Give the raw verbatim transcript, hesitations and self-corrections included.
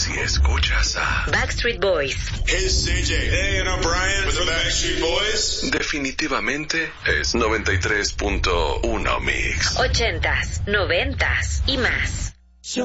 si escuchas a Backstreet Boys. Hey, C J. Hey, and I'm Brian with the Backstreet Boys. Definitivamente es noventa y tres punto uno Mix. Ochentas, noventas y más.